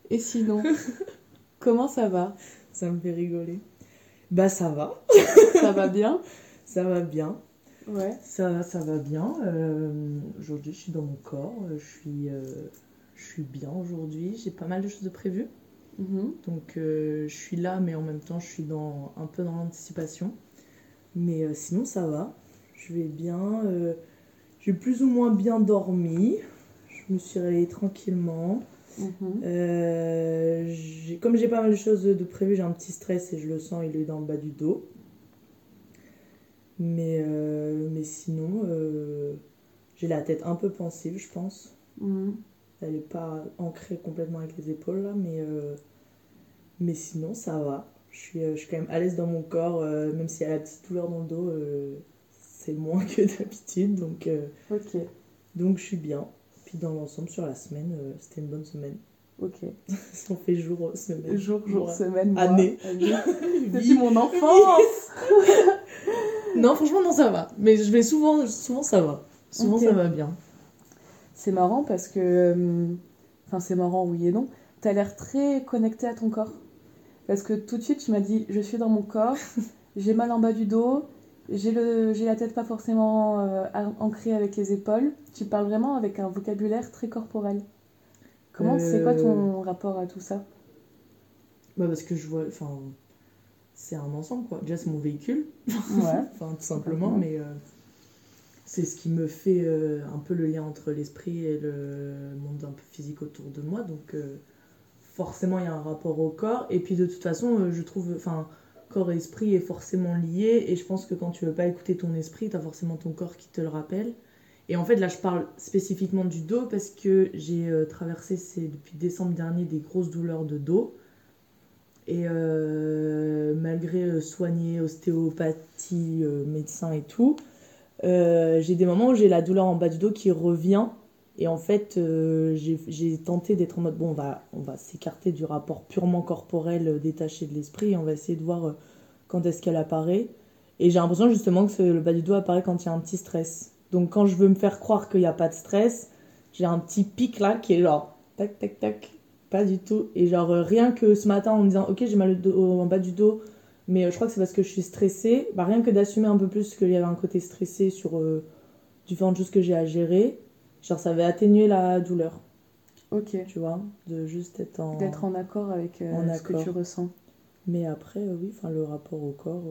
Et sinon, comment ça va? Ça me fait rigoler. Bah ça va, Ça va bien? ça va bien. Ouais. Ça va bien. Aujourd'hui, je suis dans mon corps. Je suis bien aujourd'hui. J'ai pas mal de choses de prévues. Mhm. Donc je suis là, mais en même temps, je suis un peu dans l'anticipation. Mais sinon, ça va. Je vais bien. J'ai plus ou moins bien dormi. Je me suis réveillée tranquillement. Mhm. Comme j'ai pas mal de choses de prévues, j'ai un petit stress et je le sens, il est dans le bas du dos. Mais sinon, j'ai la tête un peu pensive, je pense. Mhm. Elle n'est pas ancrée complètement avec les épaules là, mais sinon ça va. Je suis quand même à l'aise dans mon corps, même s'il y a la petite douleur dans le dos, c'est moins que d'habitude, Ok, donc je suis bien. Puis dans l'ensemble, sur la semaine, c'était une bonne semaine. ok. Si on fait jour, semaine, Jour, semaine, mois, année. année. Depuis Vie. mon enfance. Non, franchement, non, ça va. Mais je vais souvent ça va. Souvent, Ok. ça va bien. C'est marrant parce que... Enfin, c'est marrant, oui et non. T'as l'air très connecté à ton corps. Parce que tout de suite, tu m'as dit, je suis dans mon corps, j'ai mal en bas du dos, j'ai la tête pas forcément ancrée avec les épaules. Tu parles vraiment avec un vocabulaire très corporel. C'est quoi Euh, ton rapport à tout ça? Bah parce que je vois, enfin, c'est un ensemble quoi. Déjà, c'est mon véhicule, Ouais, enfin, tout simplement, complètement. mais c'est ce qui me fait un peu le lien entre l'esprit et le monde un peu physique autour de moi. Donc, forcément, il y a un rapport au corps. Et puis, de toute façon, je trouve, enfin, corps et esprit est forcément lié. Et je pense que quand tu veux pas écouter ton esprit, t'as forcément ton corps qui te le rappelle. Et en fait, là, je parle spécifiquement du dos parce que j'ai traversé depuis décembre dernier des grosses douleurs de dos. Et malgré soigner, ostéopathie, médecin et tout, j'ai des moments où j'ai la douleur en bas du dos qui revient. Et en fait, j'ai tenté d'être en mode, bon, on va s'écarter du rapport purement corporel détaché de l'esprit et on va essayer de voir quand est-ce qu'elle apparaît. Et j'ai l'impression justement que le bas du dos apparaît quand il y a un petit stress. Donc quand je veux me faire croire qu'il n'y a pas de stress, j'ai un petit pic là qui est genre, tac, tac, tac, pas du tout. Et genre, rien que ce matin en me disant, ok, j'ai mal en bas du dos, mais je crois que c'est parce que je suis stressée. Bah, rien que d'assumer un peu plus qu'il y avait un côté stressé sur différentes choses que j'ai à gérer, genre ça avait atténué la douleur, Ok. tu vois, de juste être D'être en accord avec en ce que tu accord. ressens. Mais après, oui, enfin le rapport au corps,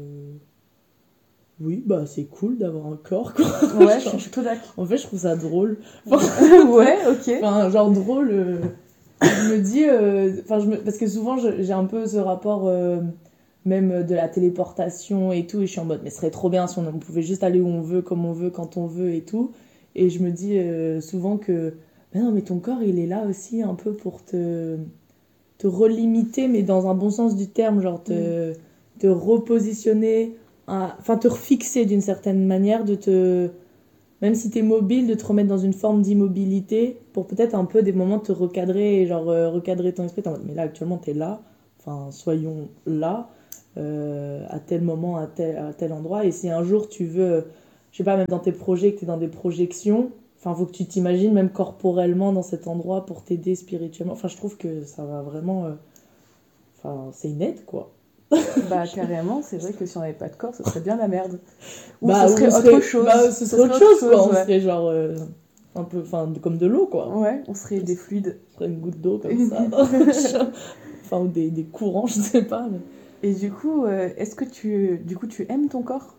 oui, bah c'est cool d'avoir un corps, quoi. Ouais, je suis Genre, plutôt d'accord. en fait, je trouve ça drôle. Ouais, ok. Enfin, genre drôle. Je me dis, parce que souvent j'ai un peu ce rapport, même de la téléportation et tout, et je suis en mode, mais ce serait trop bien si on pouvait juste aller où on veut, comme on veut, quand on veut et tout. Et je me dis souvent que, mais non, mais ton corps il est là aussi un peu pour te relimiter, mais dans un bon sens du terme, genre Mm. te repositionner, enfin te refixer d'une certaine manière, même si t'es mobile, de te remettre dans une forme d'immobilité pour peut-être un peu des moments te recadrer et genre recadrer ton esprit. T'es en mode, mais là actuellement t'es là, enfin soyons là, à tel moment, à tel endroit. Et si un jour tu veux, je sais pas, même dans tes projets, que t'es dans des projections, enfin faut que tu t'imagines même corporellement dans cet endroit pour t'aider spirituellement. Enfin je trouve que ça va vraiment, enfin c'est une aide quoi. Bah, carrément, c'est vrai que si on n'avait pas de corps, ce serait bien la merde. Ou ce Bah, serait autre chose. ce Ce serait serait autre autre chose quoi, chose, on ouais. serait genre un peu, enfin comme de l'eau quoi. Ouais, on serait des fluides. Ce serait une goutte d'eau comme ça dans le champ. Enfin, ou des courants, je sais pas. Mais... Et du coup, est-ce que tu aimes ton corps?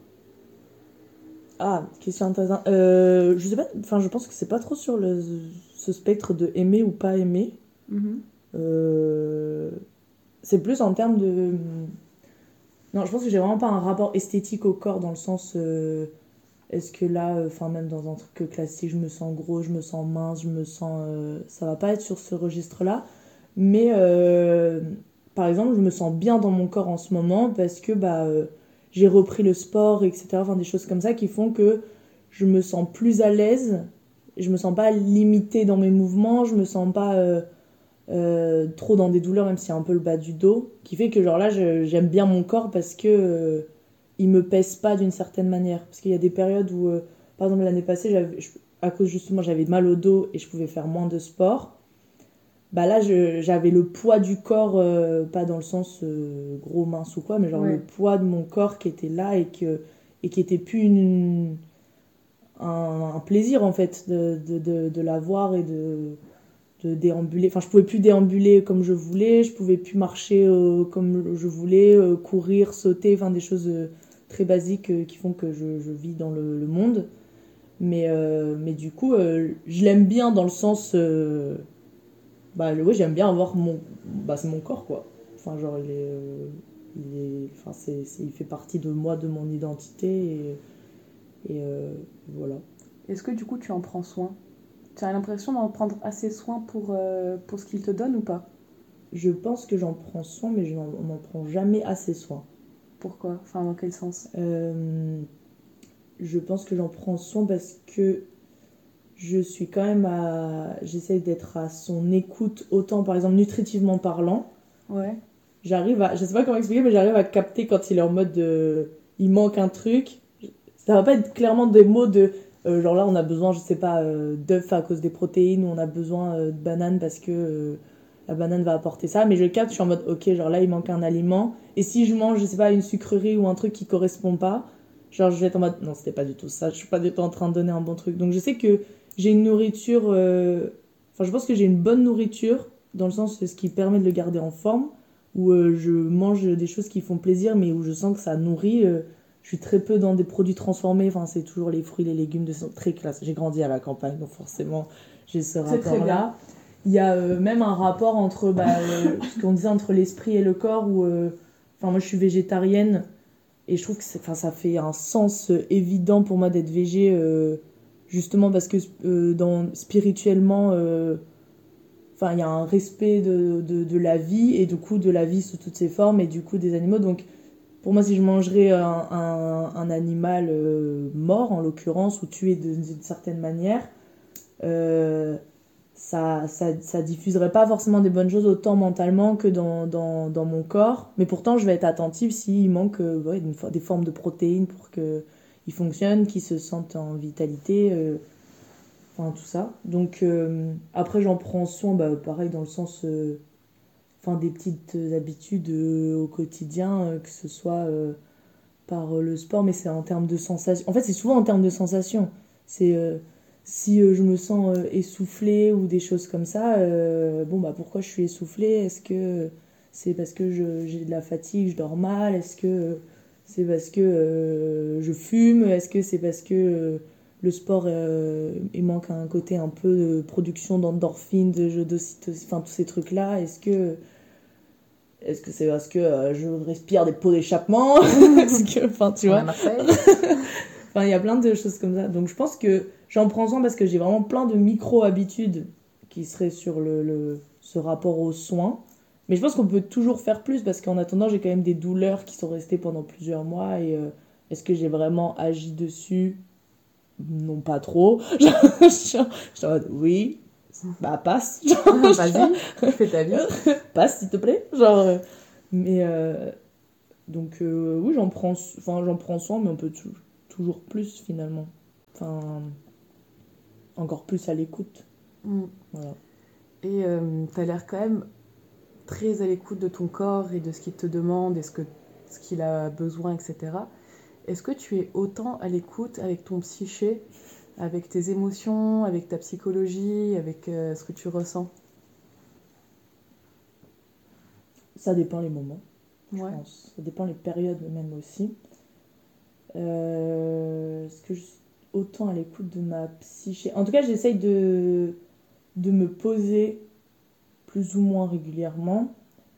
Ah, question intéressante. Je sais pas, enfin, je pense que c'est pas trop sur ce spectre de aimer ou pas aimer. Mhm. Euh, c'est plus en termes de. Non, je pense que j'ai vraiment pas un rapport esthétique au corps dans le sens. Est-ce que là, enfin, même dans un truc classique, je me sens gros, je me sens mince, je me sens. Ça va pas être sur ce registre-là. Mais par exemple, je me sens bien dans mon corps en ce moment parce que bah, j'ai repris le sport, etc. Enfin, des choses comme ça qui font que je me sens plus à l'aise. Je me sens pas limitée dans mes mouvements. Je me sens pas trop dans des douleurs, même s'il y a un peu le bas du dos. Qui fait que, genre là, j'aime bien mon corps parce que il me pèse pas d'une certaine manière. Parce qu'il y a des périodes où, par exemple, l'année passée, à cause justement, j'avais mal au dos et je pouvais faire moins de sport. bah là j'avais le poids du corps, pas dans le sens gros mince ou quoi, mais genre Ouais. le poids de mon corps qui était là et qui était plus un plaisir en fait de l'avoir et de déambuler. Enfin, je pouvais plus déambuler comme je voulais, je pouvais plus marcher comme je voulais, courir, sauter, enfin des choses très basiques qui font que je vis dans le monde. Mais du coup, je l'aime bien dans le sens. Ouais, j'aime bien avoir mon. Bah, c'est mon corps, quoi. Enfin, genre, enfin, il fait partie de moi, de mon identité, voilà. Est-ce que du coup tu en prends soin? Tu as l'impression d'en prendre assez soin pour ce qu'il te donne ou pas? Je pense que j'en prends soin, mais on n'en prend jamais assez soin. Pourquoi? Enfin, dans quel sens? Je pense que j'en prends soin parce que je suis quand même j'essaie d'être à son écoute, autant par exemple nutritivement parlant. Ouais. Je sais pas comment expliquer, mais j'arrive à capter quand il est en mode il manque un truc. Ça va pas être clairement des mots de genre là on a besoin, je sais pas, d'œufs à cause des protéines, ou on a besoin de bananes parce que la banane va apporter ça, mais je capte, je suis en mode ok, genre là il manque un aliment, et si je mange, je sais pas, une sucrerie ou un truc qui correspond pas, genre je vais être en mode non, c'était pas du tout ça, je suis pas du tout en train de donner un bon truc. Donc je sais que j'ai une nourriture, enfin je pense que j'ai une bonne nourriture, dans le sens de ce qui permet de le garder en forme, où je mange des choses qui font plaisir, mais où je sens que ça nourrit. Je suis très peu dans des produits transformés, enfin c'est toujours les fruits, les légumes de très classe. J'ai grandi à la campagne, donc forcément j'ai ce C'est très rapport-là. Il y a même un rapport entre ce qu'on disait entre l'esprit et le corps, où enfin moi je suis végétarienne et je trouve que ça fait un sens évident pour moi d'être végé, justement parce que spirituellement, enfin il y a un respect de la vie, et du coup de la vie sous toutes ses formes, et du coup des animaux. Donc pour moi, si je mangerais un animal mort, en l'occurrence, ou tué d'une certaine manière, euh, ça diffuserait pas forcément des bonnes choses, autant mentalement que dans mon corps. Mais pourtant, je vais être attentive s'il manque des formes de protéines pour qu'ils fonctionnent, qu'ils se sentent en vitalité, enfin tout ça. Donc après, j'en prends soin, pareil, dans le sens enfin des petites habitudes au quotidien, que ce soit par le sport, mais c'est en termes de sensation. En fait, c'est souvent en termes de sensation. C'est si je me sens essoufflée ou des choses comme ça, bon bah pourquoi je suis essoufflée? Est-ce que c'est parce que j'ai de la fatigue, je dors mal? Est-ce que c'est parce que je fume? Est-ce que c'est parce que le sport, il manque un côté un peu de production d'endorphines, d'ocytocine, enfin tous ces trucs-là? Est-ce que c'est parce que je respire des pots d'échappement? Est-ce que, enfin, tu vois. Enfin, il y a plein de choses comme ça. Donc, je pense que j'en prends soin parce que j'ai vraiment plein de micro-habitudes qui seraient sur ce rapport aux soins. Mais je pense qu'on peut toujours faire plus, parce qu'en attendant, j'ai quand même des douleurs qui sont restées pendant plusieurs mois. Et est-ce que j'ai vraiment agi dessus? Non, pas trop. Je suis en mode, oui, bah passe. Vas-y, fais ta vie. Passe, s'il te plaît. Genre, mais donc oui, j'en prends soin, mais on peut toujours plus finalement. Enfin, encore plus à l'écoute. Mm. Voilà. Et t'as l'air quand même très à l'écoute de ton corps et de ce qu'il te demande et ce qu'il a besoin, etc. Est-ce que tu es autant à l'écoute avec ton psyché, avec tes émotions, avec ta psychologie, avec ce que tu ressens? Ça dépend les moments, je Ouais. pense. Ça dépend les périodes même aussi. Est-ce que je suis autant à l'écoute de ma psyché? En tout cas, j'essaye de me poser plus ou moins régulièrement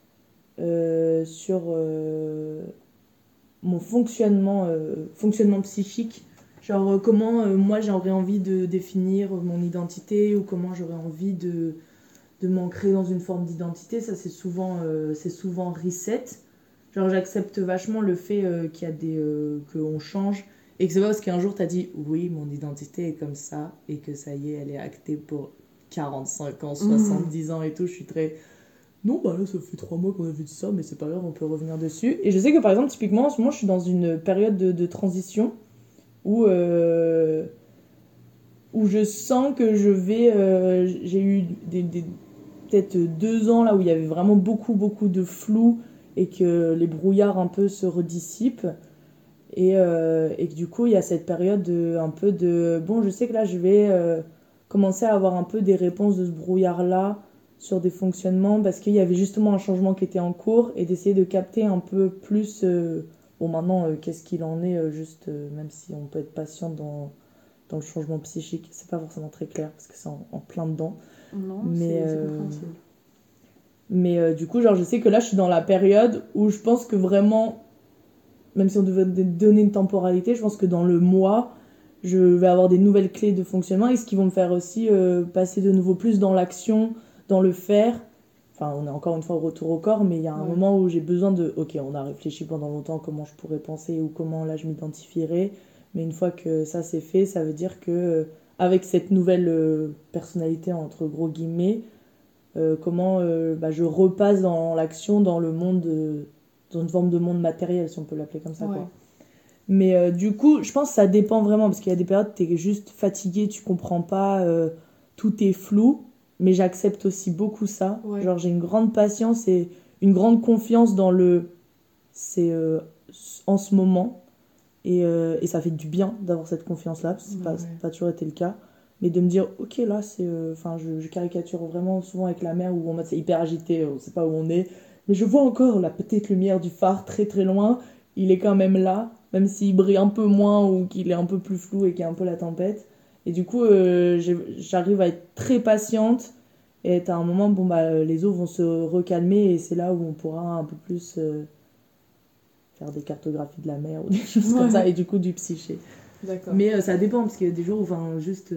sur mon fonctionnement psychique. Genre comment moi j'aurais envie de définir mon identité, ou comment j'aurais envie de m'ancrer dans une forme d'identité. Ça, c'est souvent reset. Genre j'accepte vachement le fait qu'il y a qu'on change, et que c'est pas parce qu'un jour t'as dit oui, mon identité est comme ça, et que ça y est, elle est actée pour 45 ans, 70 ans et tout. Je suis très non, bah là, ça fait 3 mois qu'on avait dit ça, mais c'est pas grave, on peut revenir dessus. Et je sais que par exemple, typiquement, en ce moment, je suis dans une période de transition où, où je sens que j'ai eu peut-être 2 ans là où il y avait vraiment beaucoup de flou et que les brouillards un peu se redissipent. Et que du coup, il y a cette période un peu de... Bon, je sais que là, je vais commencer à avoir un peu des réponses de ce brouillard-là sur des fonctionnements parce qu'il y avait justement un changement qui était en cours et d'essayer de capter un peu plus... bon, maintenant, qu'est-ce qu'il en est, juste, même si on peut être patient dans le changement psychique, c'est pas forcément très clair parce que c'est en plein dedans. Non, Mais, c'est compréhensible. mais du coup, genre, je sais que là, je suis dans la période où je pense que vraiment... Même si on devait donner une temporalité, je pense que dans le mois, je vais avoir des nouvelles clés de fonctionnement et ce qui vont me faire aussi passer de nouveau plus dans l'action, dans le faire. Enfin, on est encore une fois au retour au corps, mais il y a un moment où j'ai besoin de... Ok, on a réfléchi pendant longtemps comment je pourrais penser ou comment là je m'identifierais. Mais une fois que ça c'est fait, ça veut dire que avec cette nouvelle personnalité, entre gros guillemets, comment je repasse dans l'action, dans le monde... dans une forme de monde matériel, si on peut l'appeler comme ça. Ouais. Quoi. Mais du coup, je pense que ça dépend vraiment, parce qu'il y a des périodes où tu es juste fatigué, tu comprends pas, tout est flou, mais j'accepte aussi beaucoup ça. Ouais. Genre, j'ai une grande patience et une grande confiance dans le... C'est en ce moment, et ça fait du bien d'avoir cette confiance-là, parce que ça n'a pas toujours été le cas. Mais de me dire, ok, là, c'est... Enfin, je caricature vraiment souvent avec la mer, où en mode c'est hyper agité, on sait pas où on est. Mais je vois encore la petite lumière du phare très très loin. Il est quand même là, même s'il brille un peu moins ou qu'il est un peu plus flou et qu'il y a un peu la tempête. Et du coup, j'arrive à être très patiente. Et à un moment, bon, les eaux vont se recalmer et c'est là où on pourra un peu plus faire des cartographies de la mer ou des choses comme ça. Et du coup, du psyché. D'accord. Mais ça dépend, parce qu'il y a des jours où juste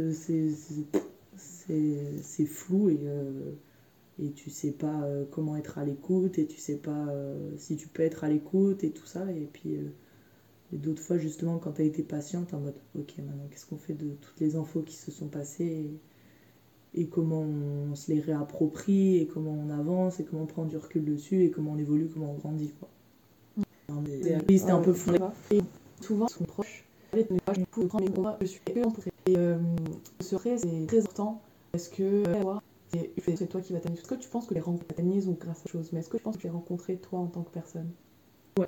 c'est flou et tu sais pas comment être à l'écoute et tu sais pas si tu peux être à l'écoute et tout ça. Et puis et d'autres fois, justement, quand tu as été patiente, en mode ok, maintenant qu'est-ce qu'on fait de toutes les infos qui se sont passées et comment on se les réapproprie et comment on avance et comment on prend du recul dessus et comment on évolue, comment on grandit. Quoi. Oui, c'était un peu fou. Souvent, sont proches. Du coup, moi, je suis entourée. Et c'est très important. Est-ce que c'est toi qui vas t'amuser? Est-ce que tu penses que les rencontres t'amusent ou grâce à chose? Mais est-ce que tu penses que tu l'as rencontré toi en tant que personne? Ouais.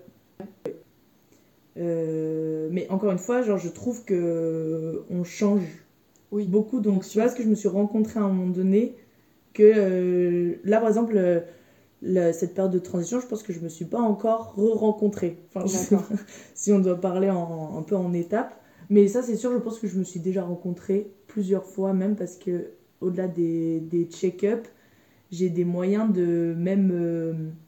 Mais encore une fois, genre, je trouve que on change beaucoup. Donc, tu vois, ce que je me suis rencontrée à un moment donné, que là, par exemple, cette période de transition, je pense que je me suis pas encore re-rencontrée. Enfin, si on doit parler un peu en étapes. Mais ça, c'est sûr, je pense que je me suis déjà rencontrée plusieurs fois, même parce que au-delà des check-up, j'ai des moyens de même